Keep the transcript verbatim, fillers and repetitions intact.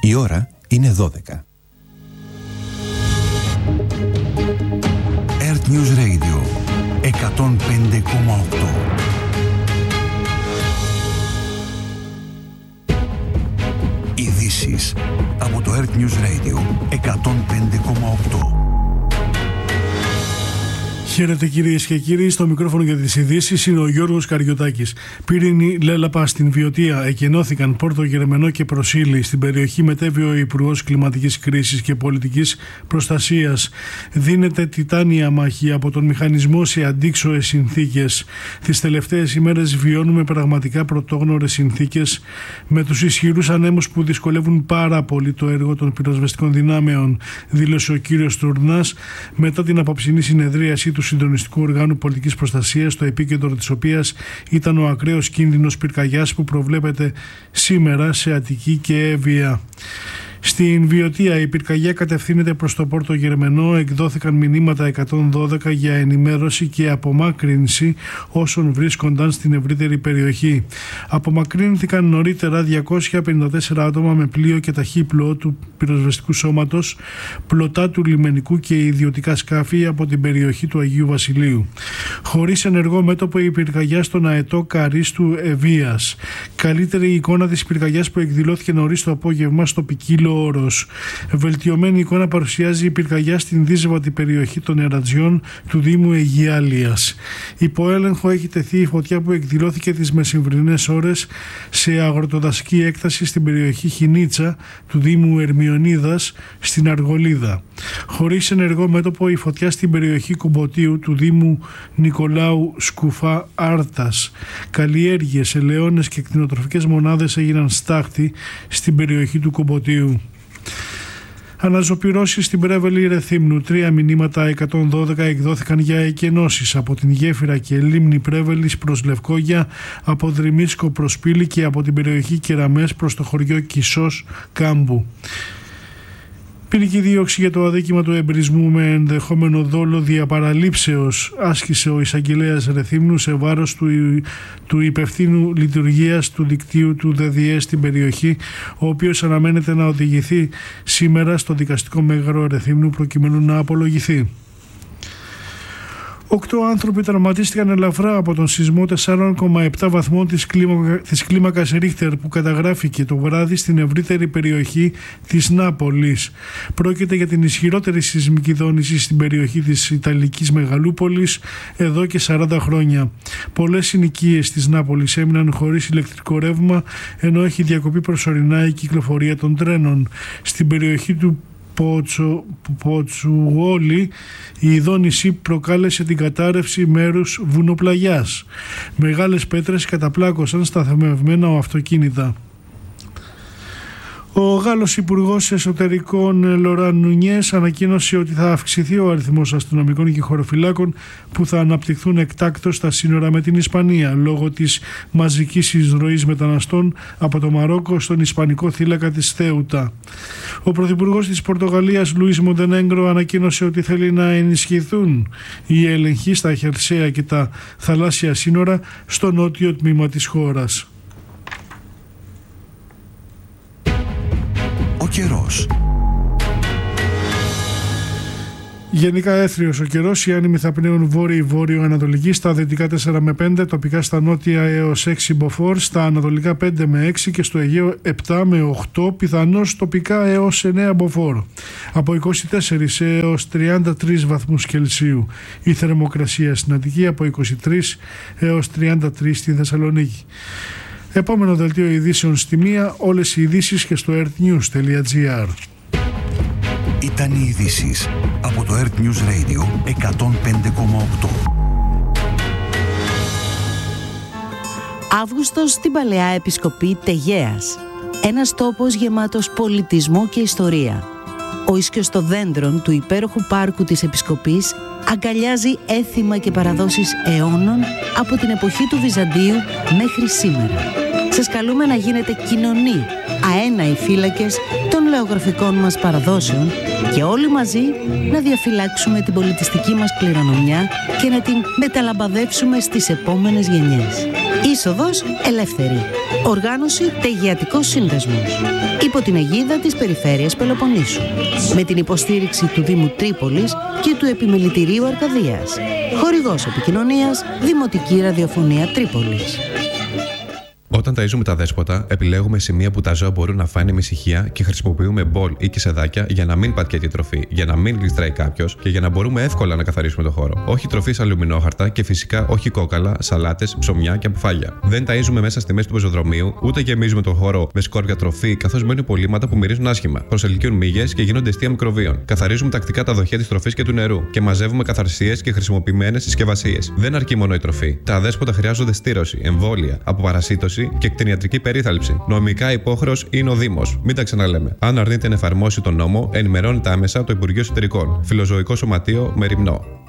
Η ώρα είναι δώδεκα. Earth News Radio εκατόν πέντε κόμμα οκτώ. Ειδήσεις από το Earth News Radio εκατόν πέντε κόμμα οκτώ. Χαίρετε κυρίες και κύριοι, στο μικρόφωνο για τις ειδήσεις είναι ο Γιώργος Καριωτάκης. Πύρινη Λέλαπα στην Βιωτία, εκενώθηκαν Πόρτο Γερμενό και Προσήλη. Στην περιοχή μετέβη ο Υπουργός Κλιματικής Κρίσης και Πολιτικής Προστασίας. Δίνεται τιτάνια μάχη από τον μηχανισμό σε αντίξωες συνθήκες. Τις τελευταίες ημέρες βιώνουμε πραγματικά πρωτόγνωρες συνθήκες με τους ισχυρούς ανέμους που δυσκολεύουν πάρα πολύ το έργο των πυροσβεστικών δυνάμεων, δήλωσε ο κύριος Τουρνάς μετά την απόψινή συνεδρίαση του Συντονιστικού Οργάνου Πολιτικής Προστασίας, στο επίκεντρο της οποίας ήταν ο ακραίος κίνδυνος πυρκαγιάς που προβλέπεται σήμερα σε Αττική και Εύβοια. Στην Βιωτία η πυρκαγιά κατευθύνεται προς το Πόρτο Γερμενό. Εκδόθηκαν μηνύματα εκατόν δώδεκα για ενημέρωση και απομάκρυνση όσων βρίσκονταν στην ευρύτερη περιοχή. Απομακρύνθηκαν νωρίτερα διακόσια πενήντα τέσσερα άτομα με πλοίο και ταχύπλοο του πυροσβεστικού σώματος, πλωτά του λιμενικού και ιδιωτικά σκάφη από την περιοχή του Αγίου Βασιλείου. Χωρίς ενεργό μέτωπο η πυρκαγιά στον αετό Καρίστου Ευβοίας. Καλύτερη εικόνα της πυρκαγιάς που εκδηλώθηκε νωρίς το απόγευμα στο ποικίλο όρος. Βελτιωμένη εικόνα παρουσιάζει η πυρκαγιά στην δύσβατη περιοχή των Ερατζιών του Δήμου Αιγιάλειας. Υπό έλεγχο έχει τεθεί η φωτιά που εκδηλώθηκε τις μεσημβρινές ώρες σε αγροτοδασική έκταση στην περιοχή Χινίτσα του Δήμου Ερμιονίδας στην Αργολίδα. Χωρίς ενεργό μέτωπο η φωτιά στην περιοχή Κουμποτίου του Δήμου Νικολάου Σκουφά Άρτας. Καλλιέργειες, ελαιώνες και κτηνοτροφικές μονάδες έγιναν στάχτη στην περιοχή του Κουμποτίου. Αναζωπυρώσεις στην Πρέβελη Ρεθύμνου. Τρία μηνύματα εκατόν δώδεκα εκδόθηκαν για εκενώσεις από την γέφυρα και λίμνη Πρέβελης προς Λευκόγια, από Δρυμίσκο προς Πύλη και από την περιοχή Κεραμές προς το χωριό Κισός Κάμπου. Ποινική δίωξη για το αδίκημα του εμπρισμού με ενδεχόμενο δόλο διαπαραλήψεως άσκησε ο εισαγγελέας Ρεθύμνου σε βάρος του, του υπευθύνου λειτουργίας του δικτύου του ΔΔΕ στην περιοχή, ο οποίος αναμένεται να οδηγηθεί σήμερα στο δικαστικό μέγαρο Ρεθύμνου προκειμένου να απολογηθεί. Οκτώ άνθρωποι τραυματίστηκαν ελαφρά από τον σεισμό τέσσερα κόμμα επτά βαθμών της, κλίμακα, της κλίμακας Ρίχτερ που καταγράφηκε το βράδυ στην ευρύτερη περιοχή της Νάπολης. Πρόκειται για την ισχυρότερη σεισμική δόνηση στην περιοχή της Ιταλικής Μεγαλούπολης εδώ και σαράντα χρόνια. Πολλές συνοικίες της Νάπολης έμειναν χωρίς ηλεκτρικό ρεύμα, ενώ έχει διακοπεί προσωρινά η κυκλοφορία των τρένων. Στην περιοχή του Ποτσο, Ποτσουόλη η δόνηση προκάλεσε την κατάρρευση μέρους βουνοπλαγιάς. Μεγάλες πέτρες καταπλάκωσαν σταθμευμένα αυτοκίνητα. Ο Γάλλος Υπουργός Εσωτερικών Λοράν Νουνιές ανακοίνωσε ότι θα αυξηθεί ο αριθμός αστυνομικών και χωροφυλάκων που θα αναπτυχθούν εκτάκτως στα σύνορα με την Ισπανία λόγω της μαζικής εισρωής μεταναστών από το Μαρόκο στον ισπανικό θύλακα της Θέουτα. Ο Πρωθυπουργός της Πορτογαλίας Λουίς Μοντενέγκρο ανακοίνωσε ότι θέλει να ενισχυθούν οι έλεγχοι στα χερσαία και τα θαλάσσια σύνορα στο νότιο τμήμα της χώρας. Ο καιρός. Γενικά έθριος ο καιρός, οι άνεμοι θα πνέουν βόρειο-βόρειο-ανατολική, στα δυτικά τέσσερα με πέντε, τοπικά στα νότια έως έξι μποφόρ, στα ανατολικά πέντε με έξι και στο Αιγαίο επτά με οκτώ, πιθανώς τοπικά έως εννέα μποφόρ. Από είκοσι τέσσερα έως τριάντα τρεις βαθμούς Κελσίου. Η θερμοκρασία στην Αττική από είκοσι τρία έως τριάντα τρία στη Θεσσαλονίκη. Επόμενο δελτίο ειδήσεων στη μία, όλες οι ειδήσεις και στο earthnews τελεία gr. Ήταν οι ειδήσεις από το Earth News Radio εκατόν πέντε κόμμα οκτώ. Αύγουστος στην Παλαιά Επισκοπή Τεγέας. Ένας τόπος γεμάτος πολιτισμό και ιστορία. Ο ίσκιος των δέντρων του υπέροχου πάρκου της Επισκοπής αγκαλιάζει έθιμα και παραδόσεις αιώνων από την εποχή του Βυζαντίου μέχρι σήμερα. Σας καλούμε να γίνετε κοινωνοί, αέναοι φύλακες των λεωγραφικών μας παραδόσεων και όλοι μαζί να διαφυλάξουμε την πολιτιστική μας κληρονομιά και να την μεταλαμπαδεύσουμε στις επόμενες γενιές. Είσοδος ελεύθερη. Οργάνωση Τεγεατικός Σύνδεσμος, υπό την αιγίδα της Περιφέρειας Πελοποννήσου, με την υποστήριξη του Δήμου Τρίπολης και του Επιμελητηρίου Αρκαδίας. Χορηγός επικοινωνίας Δημοτική Ραδιοφωνία Τρίπολης. Όταν ταΐζουμε τα δέσποτα, επιλέγουμε σημεία που τα ζώα μπορούν να φάνε με ησυχία και χρησιμοποιούμε μπολ ή κισεδάκια για να μην πατιέται η τροφή, για να μην γλιστράει κάποιος και για να μπορούμε εύκολα να καθαρίσουμε το χώρο. Όχι τροφή σε αλουμινόχαρτα και φυσικά όχι κόκαλα, σαλάτες, ψωμιά και αποφάγια. Δεν ταΐζουμε μέσα στη μέση του πεζοδρομίου, ούτε γεμίζουμε τον χώρο με σκόρπια τροφή, καθώς μένουν υπολείμματα που μυρίζουν άσχημα. Προσελκύουν μύγες και γίνονται αιστεία μικροβίων. Καθαρίζουμε τακτικά τα δοχεία της τροφής και του νερού και μαζεύουμε καθαρσίες και χρησιμοποιημένες συσκευασίες. Δεν αρκεί μόνο η τροφή. Τα δέσποτα χρειάζονται στήρωση, εμβόλια, αποπαρασίτωση και κτηνιατρική περίθαλψη. Νομικά υπόχρεος είναι ο Δήμος. Μην τα ξαναλέμε. Αν αρνείται να εφαρμόσει τον νόμο, ενημερώνεται άμεσα το Υπουργείο Εσωτερικών. Φιλοζωικό Σωματείο Μεριμνό.